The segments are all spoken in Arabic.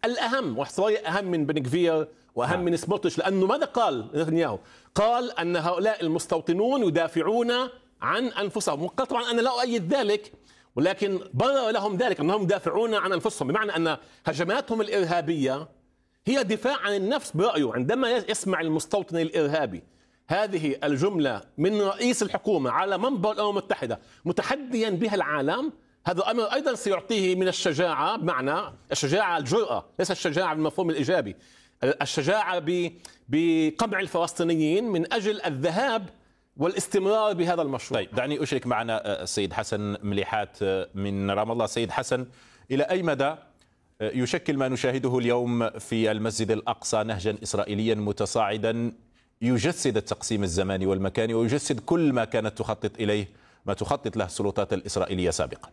الأهم، واحصائية أهم من بن غفير وأهم من سموتريتش. لأنه ماذا قال نتنياهو؟ قال أن هؤلاء المستوطنون يدافعون عن أنفسهم، وقال طبعا أنا لا أؤيد ذلك، ولكن برر لهم ذلك أنهم يدافعون عن أنفسهم، بمعنى أن هجماتهم الإرهابية هي دفاع عن النفس برأيه. عندما يسمع المستوطن الإرهابي هذه الجملة من رئيس الحكومة على منبر الأمم المتحدة متحديا بها العالم، هذا أمر أيضا سيعطيه من الشجاعة، بمعنى الشجاعة الجرأة، ليس الشجاعة بالمفهوم الإيجابي، الشجاعة بقمع الفلسطينيين من أجل الذهاب والاستمرار بهذا المشروع. طيب دعني أشرك معنا السيد حسن مليحات من رام الله. سيد حسن، إلى أي مدى يشكل ما نشاهده اليوم في المسجد الأقصى نهجا إسرائيليا متصاعدا يجسد التقسيم الزماني والمكاني ويجسد كل ما كانت تخطط إليه، ما تخطط له السلطات الإسرائيلية سابقا؟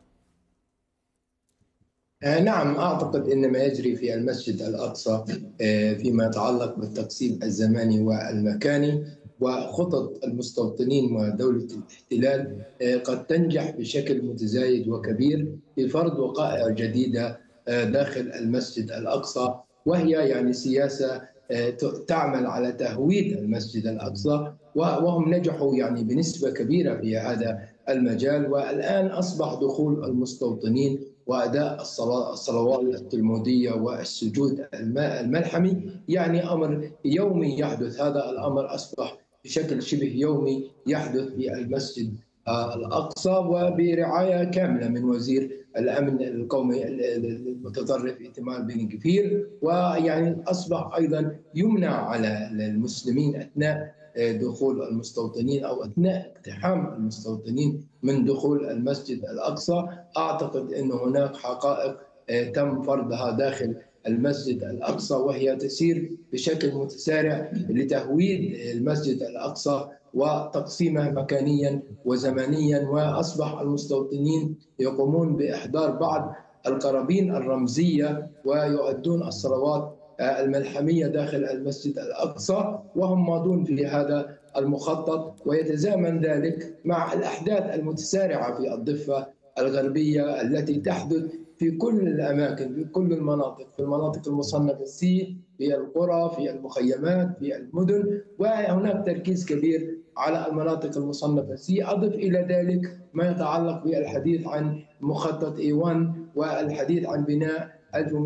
نعم، أعتقد أن ما يجري في المسجد الأقصى فيما يتعلق بالتقسيم الزماني والمكاني وخطط المستوطنين ودولة الاحتلال قد تنجح بشكل متزايد وكبير في فرض وقائع جديدة داخل المسجد الأقصى، وهي يعني سياسة تعمل على تهويد المسجد الأقصى، وهم نجحوا يعني بنسبة كبيرة في هذا المجال. والآن أصبح دخول المستوطنين وأداء الصلوات التلمودية والسجود الملحمي يعني أمر يومي يحدث. هذا الأمر أصبح بشكل شبه يومي يحدث في المسجد الأقصى وبرعاية كاملة من وزير الأمن القومي المتطرف إيتمار بن غفير. ويعني أصبح أيضا يمنع على المسلمين أثناء دخول المستوطنين أو أثناء اقتحام المستوطنين من دخول المسجد الأقصى. أعتقد أن هناك حقائق تم فرضها داخل المسجد الأقصى وهي تسير بشكل متسارع لتهويد المسجد الأقصى وتقسيمه مكانيا وزمنيا. وأصبح المستوطنين يقومون بإحضار بعض القرابين الرمزية ويؤدون الصلوات الملحمية داخل المسجد الأقصى وهم ماضون في هذا المخطط. ويتزامن ذلك مع الأحداث المتسارعة في الضفة الغربية التي تحدث في كل الأماكن، في كل المناطق، في المناطق المصنفة سي، في القرى، في المخيمات، في المدن، وهناك تركيز كبير على المناطق المصنفة سي. أضف إلى ذلك ما يتعلق بالحديث عن مخطط إيوان والحديث عن بناء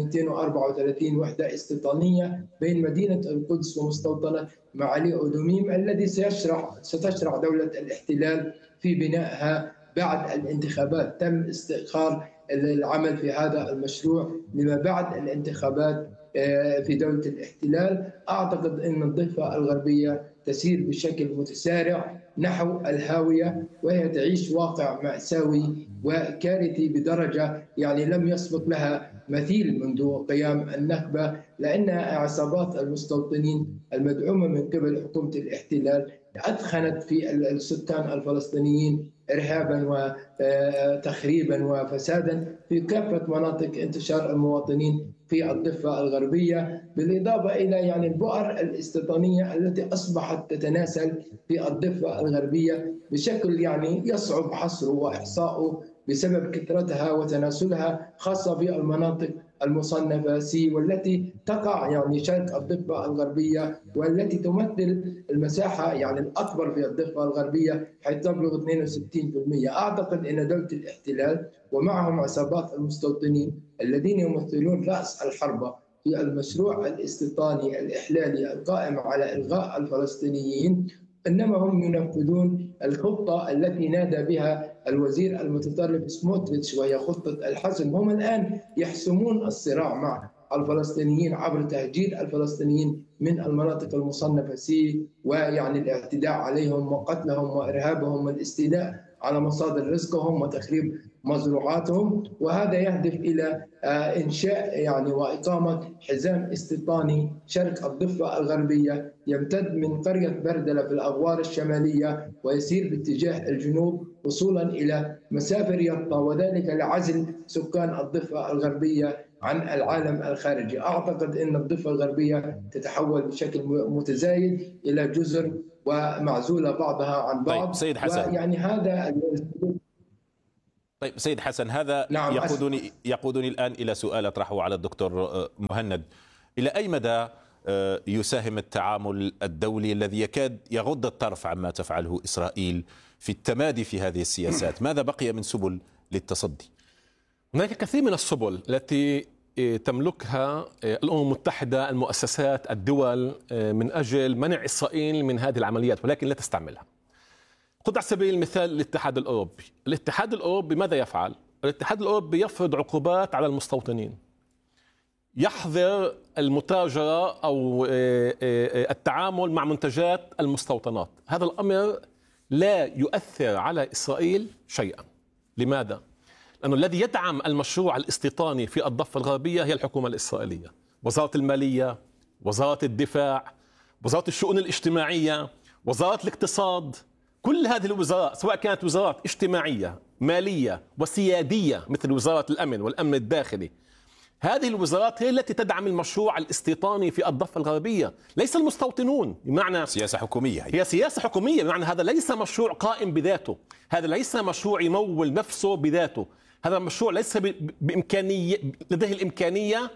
1234 وحدة استيطانية بين مدينة القدس ومستوطنة معالي أدوميم الذي ستشرع دولة الاحتلال في بنائها بعد الانتخابات. تم استئخار العمل في هذا المشروع لما بعد الانتخابات في دولة الاحتلال. أعتقد أن الضفة الغربية تسير بشكل متسارع نحو الهاوية، وهي تعيش واقع مأساوي وكارثي بدرجة يعني لم يسبق لها مثيل منذ قيام النكبة، لأن عصابات المستوطنين المدعومة من قبل حكومة الاحتلال أدخلت في السكان الفلسطينيين إرهابا وتخريبا وفسادا في كافة مناطق انتشار المواطنين في الضفة الغربية، بالإضافة إلى يعني البؤر الاستيطانية التي أصبحت تتناسل في الضفة الغربية بشكل يعني يصعب حصره وإحصاؤه بسبب كثرتها وتناسلها، خاصة في المناطق المصنفة سي والتي تقع يعني شرق الضفة الغربية والتي تمثل المساحة يعني الأكبر في الضفة الغربية حيث تبلغ 62%. أعتقد أن دولة الاحتلال ومعهم عصابات المستوطنين الذين يمثلون رأس الحربة في المشروع الاستيطاني الإحلالي القائم على إلغاء الفلسطينيين، إنما هم ينفذون الخطة التي نادى بها الوزير المتطرف سموتريتش وهي خطة الحسم. هم الآن يحسمون الصراع مع الفلسطينيين عبر تهجير الفلسطينيين من المناطق المصنفة سي ويعني الاعتداء عليهم وقتلهم وإرهابهم والاستيلاء على مصادر رزقهم وتخريب مزروعاتهم. وهذا يهدف إلى إنشاء يعني وإقامة حزام استيطاني شرق الضفة الغربية يمتد من قرية بردلة في الأغوار الشمالية ويسير باتجاه الجنوب وصولا إلى مسافر يطا، وذلك لعزل سكان الضفة الغربية عن العالم الخارجي. أعتقد أن الضفة الغربية تتحول بشكل متزايد إلى جزر ومعزولة بعضها عن بعض. طيب سيد حسن، ويعني هذا طيب سيد حسن، هذا نعم. يقودني الآن إلى سؤال أطرحه على الدكتور مهند. إلى أي مدى يساهم التعامل الدولي الذي يكاد يغض الطرف عما تفعله إسرائيل في التمادي في هذه السياسات؟ ماذا بقي من سبل للتصدي؟ هناك كثير من السبل التي تملكها الأمم المتحدة، المؤسسات، الدول من أجل منع إسرائيل من هذه العمليات، ولكن لا تستعملها. خذ على سبيل المثال الاتحاد الأوروبي. الاتحاد الأوروبي ماذا يفعل؟ الاتحاد الأوروبي يفرض عقوبات على المستوطنين، يحظر المتاجرة أو التعامل مع منتجات المستوطنات. هذا الأمر لا يؤثر على إسرائيل شيئا. لماذا؟ لأنه الذي يدعم المشروع الاستيطاني في الضفة الغربية هي الحكومة الإسرائيلية، وزارة المالية، وزارة الدفاع، وزارة الشؤون الاجتماعية، وزارة الاقتصاد. كل هذه الوزارات سواء كانت وزارات اجتماعية، مالية، وسيادية مثل وزارة الأمن والأمن الداخلي، هذه الوزارات هي التي تدعم المشروع الاستيطاني في الضفة الغربية، ليس المستوطنون. بمعنى سياسة حكومية، هي سياسة حكومية، بمعنى هذا ليس مشروع قائم بذاته، هذا ليس مشروع يمول نفسه بذاته، هذا مشروع ليس بإمكانية لديه الإمكانية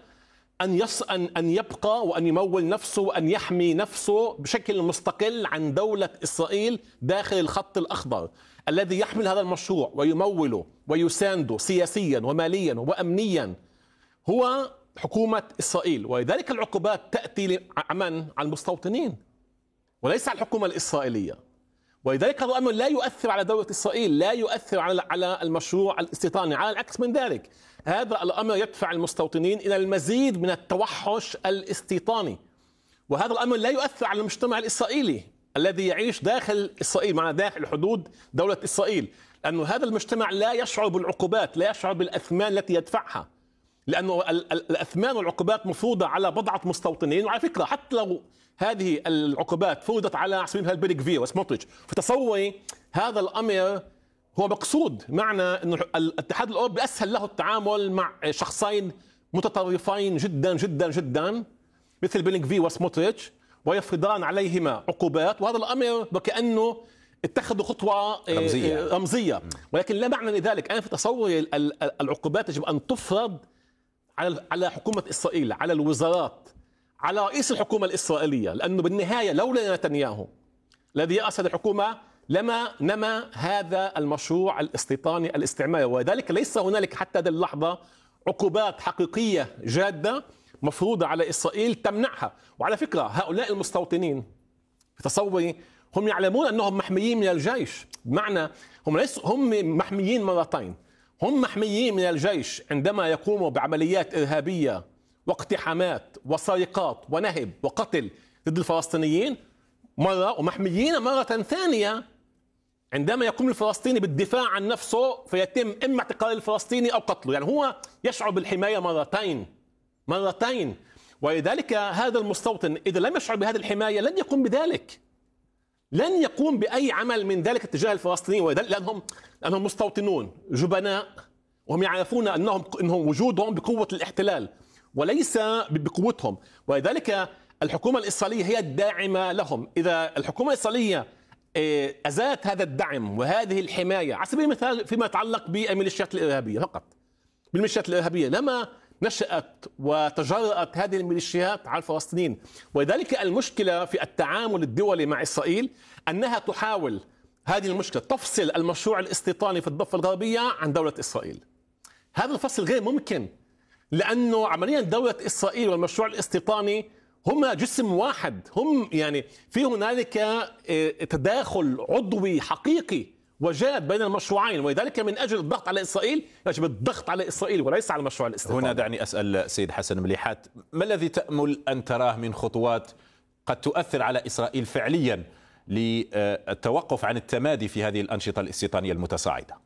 أن يبقى وأن يمول نفسه وأن يحمي نفسه بشكل مستقل عن دولة إسرائيل داخل الخط الأخضر الذي يحمل هذا المشروع ويموله ويسانده سياسيا وماليا وأمنيا هو حكومة إسرائيل. ولذلك العقوبات تأتي على المستوطنين وليس على الحكومة الإسرائيلية. ولذلك هذا الأمر لا يؤثر على دولة إسرائيل، لا يؤثر على المشروع الاستيطاني. على العكس من ذلك، هذا الأمر يدفع المستوطنين إلى المزيد من التوحش الاستيطاني، وهذا الأمر لا يؤثر على المجتمع الإسرائيلي الذي يعيش داخل إسرائيل، مع داخل حدود دولة إسرائيل، لأنه هذا المجتمع لا يشعر بالعقوبات، لا يشعر بالأثمان التي يدفعها، لأنه الأثمان والعقوبات مفروضة على بضعة مستوطنين. وعلى فكرة حتى لو هذه العقوبات فرضت على سبيل بن غفير وسموتريتش، فتصوري هذا الأمر هو مقصود، معنى أن الاتحاد الأوروبي أسهل له التعامل مع شخصين متطرفين جدا جدا جدا مثل بن غفير وسموتريتش ويفرضان عليهما عقوبات، وهذا الأمر وكأنه اتخذوا خطوة رمزية. ولكن لا معنى لذلك. أنا في تصوري العقوبات يجب أن تفرض على حكومة إسرائيل، على الوزارات، على رئيس الحكومة الإسرائيلية، لأنه بالنهاية لولا نتنياهو الذي يأس الحكومة لما نما هذا المشروع الاستيطاني الاستعماري. وذلك ليس هنالك حتى هذه اللحظة عقوبات حقيقية جادة مفروضة على إسرائيل تمنعها. وعلى فكرة هؤلاء المستوطنين في تصوري هم يعلمون أنهم محميين من الجيش، بمعنى هم محميين مرتين. هم محميين من الجيش عندما يقوموا بعمليات إرهابية واقتحامات وسرقات ونهب وقتل ضد الفلسطينيين مرة، ومحميين مرة ثانية عندما يقوم الفلسطيني بالدفاع عن نفسه فيتم إما اعتقال الفلسطيني أو قتله. يعني هو يشعر بالحماية مرتين. ولذلك هذا المستوطن إذا لم يشعر بهذه الحماية لن يقوم بذلك، لن يقوم بأي عمل من ذلك اتجاه الفلسطينيين، لأنهم مستوطنون جبناء، وهم يعرفون أنهم وجودهم بقوة الاحتلال وليس بقوتهم. ولذلك الحكومة الإسرائيلية هي الداعمة لهم. إذا الحكومة الإسرائيلية أزالت هذا الدعم وهذه الحماية، على سبيل المثال فيما يتعلق بالميليشيات الإرهابية فقط، بالميليشيات الإرهابية لما نشأت وتجرأت هذه الميليشيات على الفلسطينيين. ولذلك المشكلة في التعامل الدولي مع إسرائيل أنها تحاول هذه المشكلة تفصل المشروع الاستيطاني في الضفة الغربية عن دولة إسرائيل. هذا الفصل غير ممكن، لأنه عمليا دولة إسرائيل والمشروع الاستيطاني هما جسم واحد. هم يعني في هنالك تداخل عضوي حقيقي وجاد بين المشروعين، ولذلك من أجل الضغط على إسرائيل يجب الضغط على إسرائيل وليس على المشروع الاستيطاني. هنا دعني أسأل سيد حسن مليحات، ما الذي تأمل أن تراه من خطوات قد تؤثر على إسرائيل فعليا للتوقف عن التمادي في هذه الأنشطة الاستيطانية المتصاعدة؟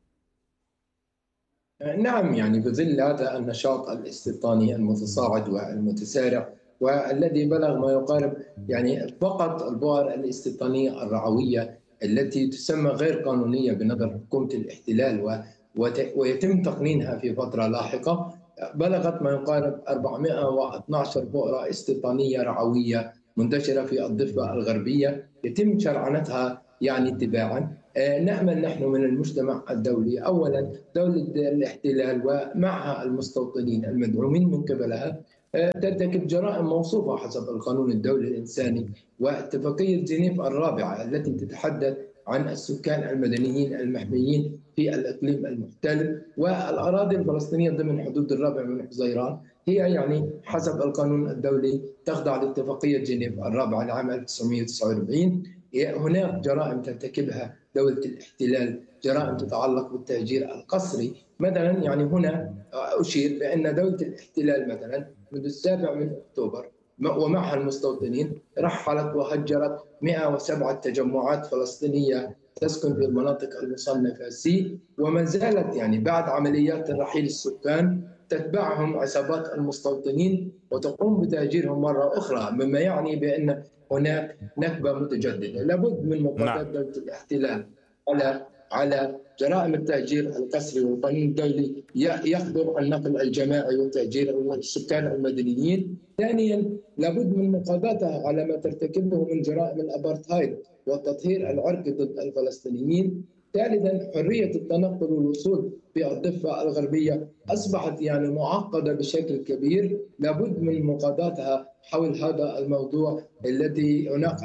نعم، يعني بظل هذا النشاط الاستيطاني المتصاعد والمتسارع والذي بلغ ما يقارب يعني فقط البؤر الاستيطانية الرعوية التي تسمى غير قانونية بنظر حكومة الاحتلال ويتم تقنينها في فترة لاحقة، بلغت ما يقارب 412 بؤرة استيطانية رعوية منتشرة في الضفة الغربية يتم شرعنتها يعني تباعا. نأمل نحن من المجتمع الدولي أولا دولة الاحتلال ومعها المستوطنين المدعومين من قبلها ترتكب جرائم موصوفة حسب القانون الدولي الإنساني واتفاقية جنيف الرابعة التي تتحدث عن السكان المدنيين المحميين في الإقليم المحتل والأراضي الفلسطينية ضمن حدود الرابع من حزيران هي يعني حسب القانون الدولي تخضع لاتفاقية جنيف الرابعة لعام 1949. هناك جرائم ترتكبها دولة الاحتلال، جرائم تتعلق بالتهجير القسري مثلا. يعني هنا أشير بأن دولة الاحتلال مثلا منذ 7 من أكتوبر ومعها المستوطنين رحلت وهجرت 107 تجمعات فلسطينية تسكن في المناطق المصنفة سي، وما زالت يعني بعد عمليات ترحيل السكان تتبعهم عصابات المستوطنين وتقوم بتهجيرهم مرة أخرى، مما يعني بأن هناك نكبة متجددة. لابد من مقاطعة دولة الاحتلال على جرائم التهجير القسري، والقانون الدولي يخبر النقل الجماعي وتهجير السكان المدنيين. ثانيا لابد من مقاضاتها على ما ترتكبه من جرائم الابارتهايد والتطهير العرقي ضد الفلسطينيين. ثالثا حريه التنقل والوصول في الضفه الغربيه اصبحت يعني معقده بشكل كبير، لابد من مقاضاتها حول هذا الموضوع الذي هناك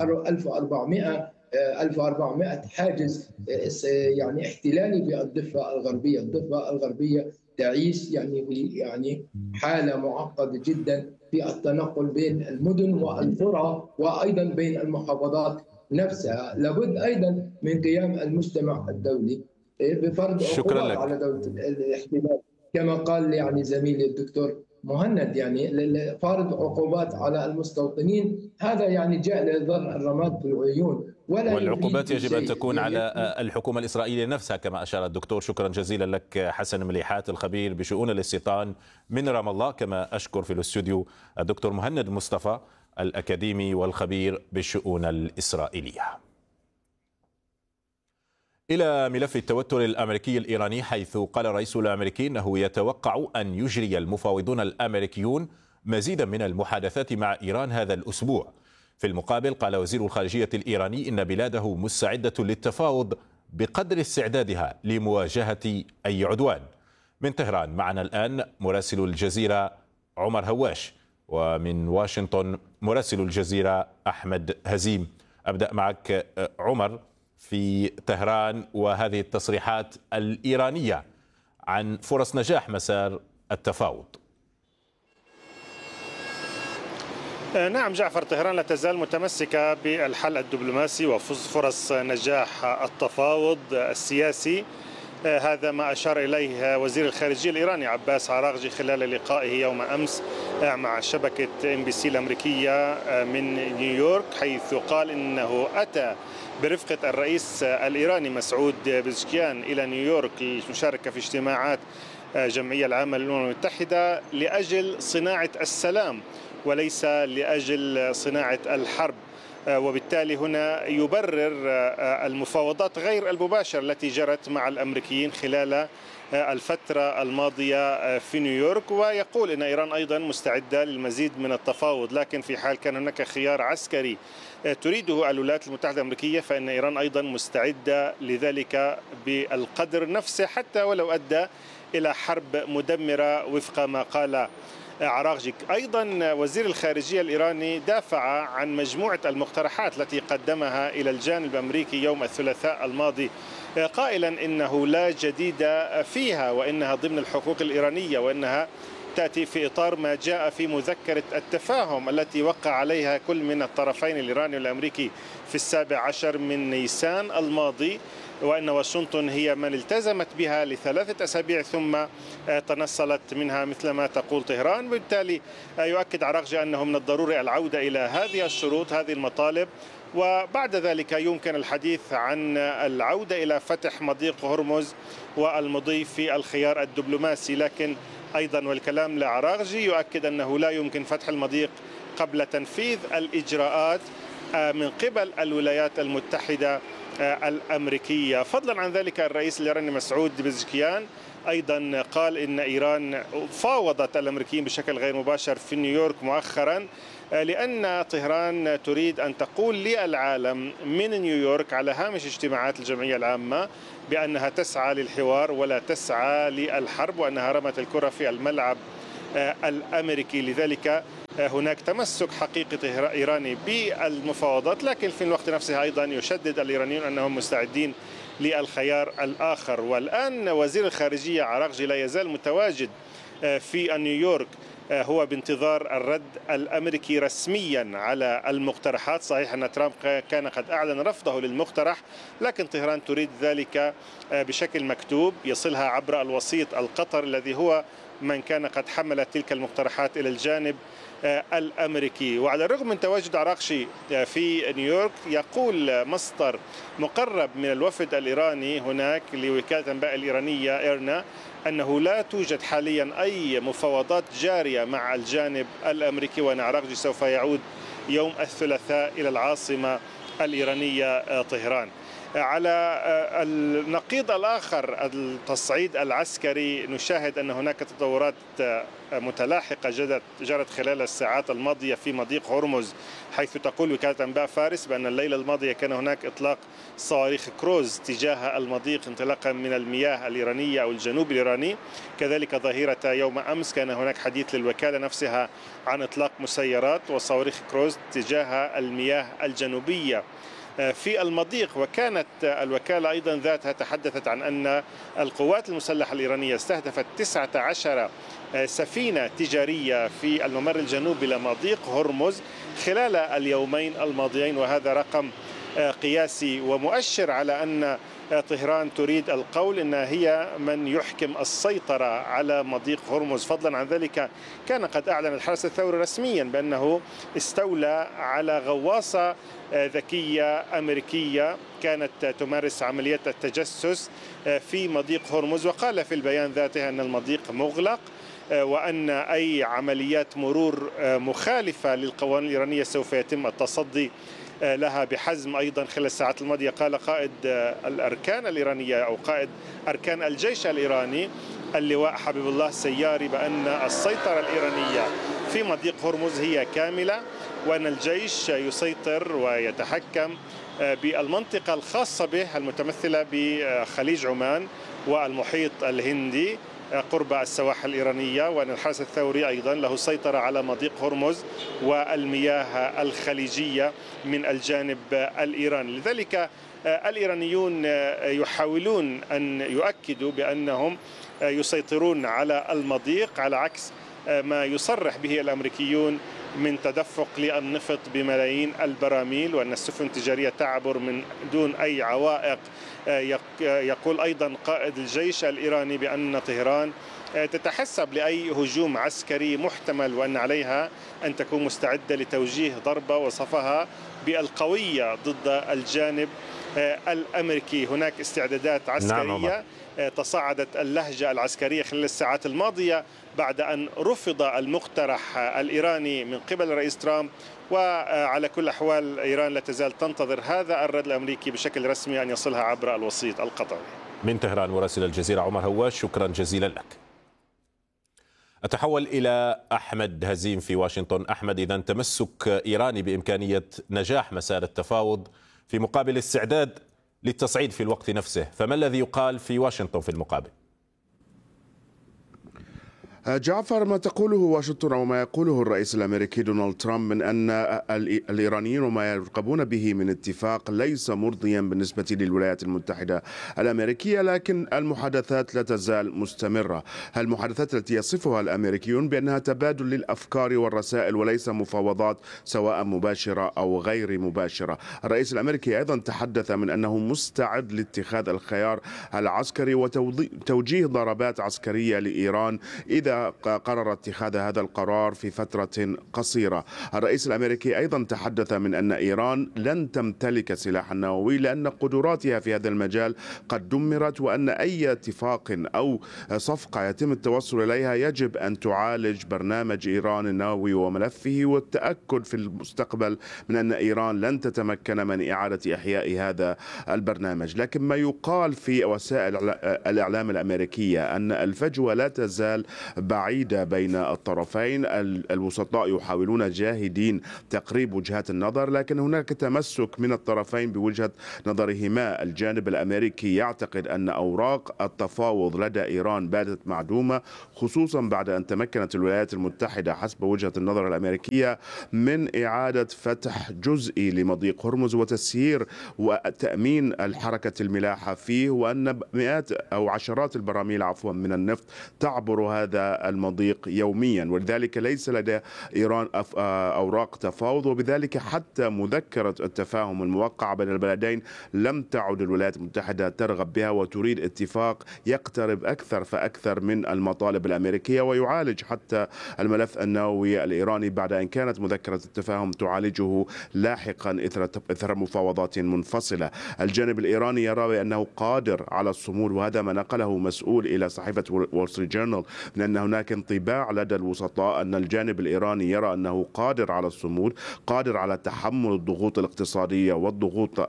1400 حاجز يعني احتلالي في الضفه الغربيه. الضفه الغربيه تعيش يعني حاله معقده جدا في التنقل بين المدن والقرى وايضا بين المحافظات نفسها. لابد ايضا من قيام المجتمع الدولي بفرض عقوبات على دوله الاحتلال، كما قال يعني زميلي الدكتور مهند، يعني فرض عقوبات على المستوطنين. هذا يعني جاء لضرب الرماد في العيون، والعقوبات يجب أن تكون على الحكومة الإسرائيلية نفسها كما أشار الدكتور. شكرا جزيلا لك حسن مليحات الخبير بشؤون الاستيطان من رام الله، كما أشكر في الاستوديو الدكتور مهند مصطفى الأكاديمي والخبير بالشؤون الإسرائيلية. إلى ملف التوتر الأمريكي الإيراني، حيث قال الرئيس الأمريكي أنه يتوقع أن يجري المفاوضون الأمريكيون مزيدا من المحادثات مع إيران هذا الأسبوع. في المقابل قال وزير الخارجية الإيراني إن بلاده مستعدة للتفاوض بقدر استعدادها لمواجهة أي عدوان. من طهران معنا الآن مراسل الجزيرة عمر هواش، ومن واشنطن مراسل الجزيرة أحمد هزيم. أبدأ معك عمر في طهران وهذه التصريحات الإيرانية عن فرص نجاح مسار التفاوض. نعم جعفر، طهران لا تزال متمسكة بالحل الدبلوماسي وفرص نجاح التفاوض السياسي. هذا ما أشار إليه وزير الخارجية الإيراني عباس عراغجي خلال لقائه يوم أمس مع شبكة MBC الأمريكية من نيويورك، حيث قال إنه أتى برفقة الرئيس الإيراني مسعود بزشكيان إلى نيويورك للمشاركة في اجتماعات جمعية العامة للأمم المتحدة لأجل صناعة السلام وليس لأجل صناعة الحرب. وبالتالي هنا يبرر المفاوضات غير المباشرة التي جرت مع الأمريكيين خلال الفترة الماضية في نيويورك، ويقول إن إيران أيضا مستعدة للمزيد من التفاوض، لكن في حال كان هناك خيار عسكري تريده الولايات المتحدة الأمريكية فإن إيران أيضا مستعدة لذلك بالقدر نفسه حتى ولو أدى إلى حرب مدمرة وفق ما قال عراغجي. أيضا وزير الخارجية الإيراني دافع عن مجموعة المقترحات التي قدمها إلى الجانب الأمريكي يوم الثلاثاء الماضي، قائلا إنه لا جديد فيها وإنها ضمن الحقوق الإيرانية وإنها تأتي في إطار ما جاء في مذكرة التفاهم التي وقع عليها كل من الطرفين الإيراني والأمريكي في 17 من نيسان الماضي، وأن واشنطن هي من التزمت بها ل3 أسابيع ثم تنصلت منها مثل ما تقول طهران. وبالتالي يؤكد عراغجي أنه من الضروري العودة إلى هذه الشروط، هذه المطالب، وبعد ذلك يمكن الحديث عن العودة إلى فتح مضيق هرمز والمضي في الخيار الدبلوماسي. لكن أيضا والكلام لعراغجي يؤكد أنه لا يمكن فتح المضيق قبل تنفيذ الإجراءات من قبل الولايات المتحدة الأمريكية. فضلا عن ذلك الرئيس الإيراني مسعود بزشكيان أيضا قال إن إيران فاوضت الأمريكيين بشكل غير مباشر في نيويورك مؤخرا، لأن طهران تريد أن تقول للعالم من نيويورك على هامش اجتماعات الجمعية العامة بأنها تسعى للحوار ولا تسعى للحرب، وأنها رمت الكرة في الملعب الأمريكي. لذلك هناك تمسك حقيقي إيراني بالمفاوضات، لكن في الوقت نفسه أيضا يشدد الإيرانيون أنهم مستعدين للخيار الآخر. والآن وزير الخارجية عراقجي لا يزال متواجد في نيويورك، هو بانتظار الرد الأمريكي رسميا على المقترحات. صحيح أن ترامب كان قد أعلن رفضه للمقترح، لكن طهران تريد ذلك بشكل مكتوب يصلها عبر الوسيط القطري الذي هو من كان قد حمل تلك المقترحات إلى الجانب الأمريكي. وعلى الرغم من تواجد عراقجي في نيويورك، يقول مصدر مقرب من الوفد الإيراني هناك لوكالة الأنباء الإيرانية إيرنا أنه لا توجد حاليا أي مفاوضات جارية مع الجانب الأمريكي، وأن عراقجي سوف يعود يوم الثلاثاء إلى العاصمة الإيرانية طهران. على النقيض الآخر التصعيد العسكري، نشاهد أن هناك تطورات متلاحقة جرت خلال الساعات الماضية في مضيق هرمز، حيث تقول وكالة أنباء فارس بأن الليلة الماضية كان هناك إطلاق صواريخ كروز تجاه المضيق انطلاقا من المياه الإيرانية أو الجنوب الإيراني. كذلك ظهيرة يوم أمس كان هناك حديث للوكالة نفسها عن إطلاق مسيرات وصواريخ كروز تجاه المياه الجنوبية في المضيق. وكانت الوكالة أيضا ذاتها تحدثت عن أن القوات المسلحة الإيرانية استهدفت 19 سفينة تجارية في الممر الجنوبي لمضيق هرمز خلال اليومين الماضيين، وهذا رقم قياسي ومؤشر على أن طهران تريد القول أنها هي من يحكم السيطرة على مضيق هرمز. فضلا عن ذلك كان قد أعلن الحرس الثوري رسميا بأنه استولى على غواصة ذكية أمريكية كانت تمارس عمليات التجسس في مضيق هرمز، وقال في البيان ذاته أن المضيق مغلق وأن أي عمليات مرور مخالفة للقوانين الإيرانية سوف يتم التصدي لها بحزم. أيضا خلال الساعات الماضية قال قائد الأركان الإيرانية أو قائد أركان الجيش الإيراني اللواء حبيب الله السياري بأن السيطرة الإيرانية في مضيق هرمز هي كاملة، وأن الجيش يسيطر ويتحكم بالمنطقة الخاصة به المتمثلة بخليج عمان والمحيط الهندي قرب السواحل الإيرانية، وأن الحرس الثوري أيضا له سيطرة على مضيق هرمز والمياه الخليجية من الجانب الإيراني. لذلك الإيرانيون يحاولون أن يؤكدوا بأنهم يسيطرون على المضيق، على عكس ما يصرح به الأمريكيون من تدفق للنفط بملايين البراميل، وأن السفن التجارية تعبر من دون أي عوائق. يقول أيضا قائد الجيش الإيراني بأن طهران تتحسب لأي هجوم عسكري محتمل، وأن عليها أن تكون مستعدة لتوجيه ضربة وصفها بالقوية ضد الجانب الأمريكي. هناك استعدادات عسكرية. تصاعدت اللهجة العسكرية خلال الساعات الماضية بعد أن رفض المقترح الإيراني من قبل الرئيس ترامب. وعلى كل أحوال إيران لا تزال تنتظر هذا الرد الأمريكي بشكل رسمي أن يصلها عبر الوسيط القطري. من طهران مراسل الجزيرة عمر هواش، شكرا جزيلا لك. أتحول إلى أحمد هزيم في واشنطن. أحمد، إذا تمسك إيراني بإمكانية نجاح مسار التفاوض في مقابل استعداد للتصعيد في الوقت نفسه، فما الذي يقال في واشنطن في المقابل؟ جعفر، ما تقوله واشنطن وما يقوله الرئيس الأمريكي دونالد ترامب من أن الإيرانيين وما يرغبون به من اتفاق ليس مرضيا بالنسبة للولايات المتحدة الأمريكية، لكن المحادثات لا تزال مستمرة. المحادثات التي يصفها الأمريكيون بأنها تبادل للأفكار والرسائل وليس مفاوضات سواء مباشرة أو غير مباشرة. الرئيس الأمريكي أيضا تحدث من أنه مستعد لاتخاذ الخيار العسكري وتوجيه ضربات عسكرية لإيران إذا ولذا قرر اتخاذ هذا القرار في فترة قصيرة. الرئيس الأمريكي أيضا تحدث من أن إيران لن تمتلك سلاحا نووي لأن قدراتها في هذا المجال قد دمرت، وأن أي اتفاق أو صفقة يتم التوصل إليها يجب أن تعالج برنامج إيران النووي وملفه، والتأكد في المستقبل من أن إيران لن تتمكن من إعادة إحياء هذا البرنامج. لكن ما يقال في وسائل الإعلام الأمريكية أن الفجوة لا تزال بعيدة بين الطرفين. الوسطاء يحاولون جاهدين تقريب وجهات النظر، لكن هناك تمسك من الطرفين بوجهة نظرهما. الجانب الأمريكي يعتقد أن أوراق التفاوض لدى إيران باتت معدومة، خصوصا بعد أن تمكنت الولايات المتحدة حسب وجهة النظر الأمريكية من إعادة فتح جزئي لمضيق هرمز وتسيير وتأمين الحركة الملاحة فيه، وأن مئات أو عشرات البراميل من النفط تعبر هذا المضيق يوميا، ولذلك ليس لدى إيران أوراق تفاوض، وبذلك حتى مذكرة التفاهم الموقعة بين البلدين لم تعد الولايات المتحدة ترغب بها، وتريد اتفاق يقترب أكثر فأكثر من المطالب الأمريكية ويعالج حتى الملف النووي الإيراني بعد أن كانت مذكرة التفاهم تعالجه لاحقا إثر مفاوضات منفصلة. الجانب الإيراني يرى بأنه قادر على الصمود، وهذا ما نقله مسؤول إلى صحيفة وول ستريت جورنال، من أن هناك انطباع لدى الوسطاء أن الجانب الإيراني يرى أنه قادر على الصمود، قادر على تحمل الضغوط الاقتصادية والضغوط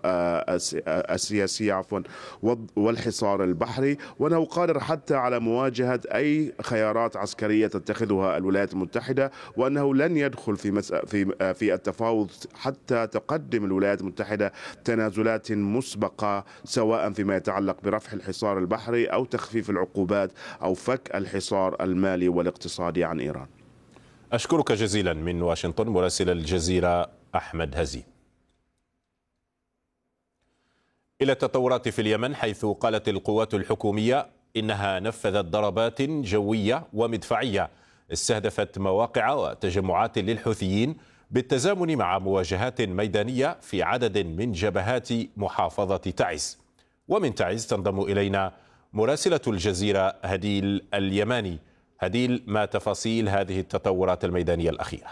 السياسية والحصار البحري، وأنه قادر حتى على مواجهة أي خيارات عسكرية تتخذها الولايات المتحدة، وأنه لن يدخل في التفاوض حتى تقدم الولايات المتحدة تنازلات مسبقة، سواء فيما يتعلق برفع الحصار البحري أو تخفيف العقوبات أو فك الحصار المالي والاقتصادي عن إيران. أشكرك جزيلا من واشنطن مراسل الجزيرة أحمد هزي. إلى التطورات في اليمن، حيث قالت القوات الحكومية إنها نفذت ضربات جوية ومدفعية استهدفت مواقع وتجمعات للحوثيين بالتزامن مع مواجهات ميدانية في عدد من جبهات محافظة تعز. ومن تعز تنضم إلينا مراسلة الجزيرة هديل اليماني. هديل، ما تفاصيل هذه التطورات الميدانية الأخيرة؟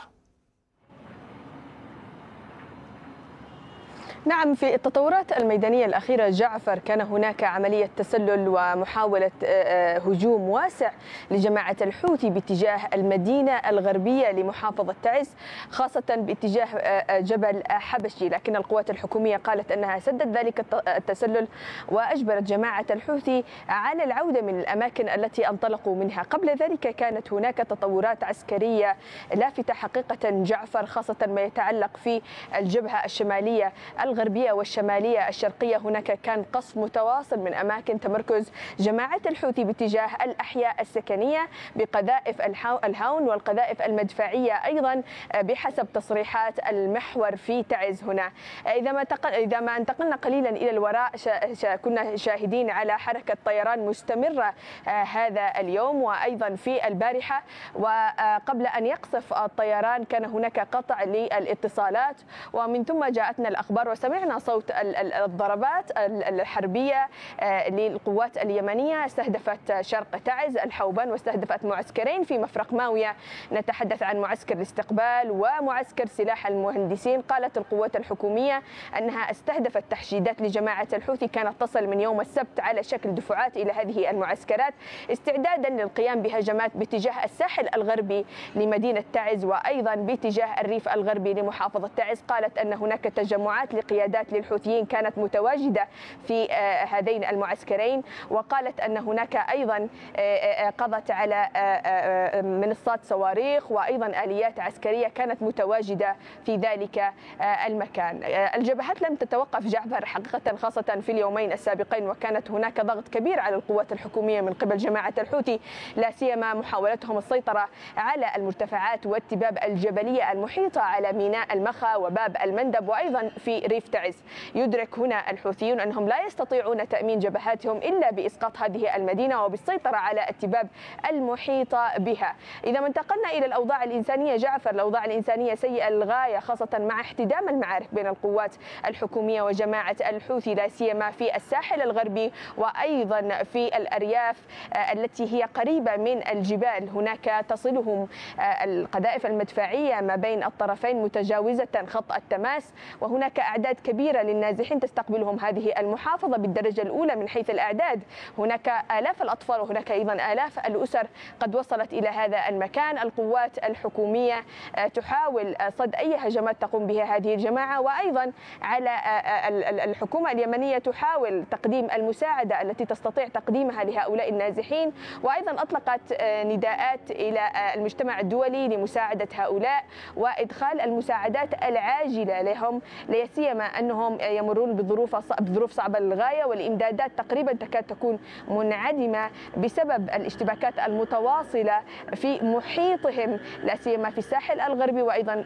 نعم، في التطورات الميدانية الأخيرة جعفر، كان هناك عملية تسلل ومحاولة هجوم واسع لجماعة الحوثي باتجاه المدينة الغربية لمحافظة تعز، خاصة باتجاه جبل حبشي، لكن القوات الحكومية قالت أنها سدت ذلك التسلل وأجبرت جماعة الحوثي على العودة من الأماكن التي انطلقوا منها. قبل ذلك كانت هناك تطورات عسكرية لافتة حقيقة جعفر، خاصة ما يتعلق في الجبهة الشمالية الغربية والشمالية الشرقية. هناك كان قصف متواصل من أماكن تمركز جماعة الحوثي باتجاه الأحياء السكنية بقذائف الهاون والقذائف المدفعية أيضا بحسب تصريحات المحور في تعز هنا. إذا ما انتقلنا قليلا إلى الوراء، كنا شاهدين على حركة طيران مستمرة هذا اليوم وأيضا في البارحة، وقبل أن يقصف الطيران كان هناك قطع للاتصالات، ومن ثم جاءتنا الأخبار وسمعنا صوت الضربات الحربية للقوات اليمنية استهدفت شرق تعز الحوبان، واستهدفت معسكرين في مفرق ماوية، نتحدث عن معسكر الاستقبال ومعسكر سلاح المهندسين. قالت القوات الحكومية أنها استهدفت تحشيدات لجماعة الحوثي كانت تصل من يوم السبت على شكل دفعات إلى هذه المعسكرات استعدادا للقيام بهجمات باتجاه الساحل الغربي لمدينة تعز وأيضا باتجاه الريف الغربي لمحافظة تعز. قالت أن هناك تجمعات لقيادات للحوثيين كانت متواجدة في هذين المعسكرين، وقالت أن هناك أيضا قضت على منصات صواريخ وأيضا آليات عسكرية كانت متواجدة في ذلك المكان. الجبهات لم تتوقف جعفر حقيقة، خاصة في اليومين السابقين، وكانت هناك ضغط كبير على القوات الحكومية من قبل جماعة الحوثي، لا سيما محاولتهم السيطرة على المرتفعات والتباب الجبلية المحيطة على ميناء المخا وباب المندب وأيضا في ريف يفتعس. يدرك هنا الحوثيون أنهم لا يستطيعون تأمين جبهاتهم إلا بإسقاط هذه المدينة وبالسيطرة على التباب المحيطة بها. إذا ما انتقلنا إلى الأوضاع الإنسانية جعفر، الأوضاع الإنسانية سيئة للغاية، خاصة مع احتدام المعارك بين القوات الحكومية وجماعة الحوثي، لا سيما في الساحل الغربي وأيضا في الأرياف التي هي قريبة من الجبال. هناك تصلهم القذائف المدفعية ما بين الطرفين متجاوزة خط التماس، وهناك أعداد كبيرة للنازحين تستقبلهم هذه المحافظة بالدرجة الأولى من حيث الأعداد. هناك آلاف الأطفال وهناك أيضا آلاف الأسر قد وصلت إلى هذا المكان. القوات الحكومية تحاول صد أي هجمات تقوم بها هذه الجماعة، وأيضا على الحكومة اليمنية تحاول تقديم المساعدة التي تستطيع تقديمها لهؤلاء النازحين، وأيضا أطلقت نداءات إلى المجتمع الدولي لمساعدة هؤلاء وإدخال المساعدات العاجلة لهم، لا سيما أنهم يمرون بظروف صعبة للغاية، والإمدادات تقريبا تكاد تكون منعدمة بسبب الاشتباكات المتواصلة في محيطهم، لا سيما في الساحل الغربي وأيضا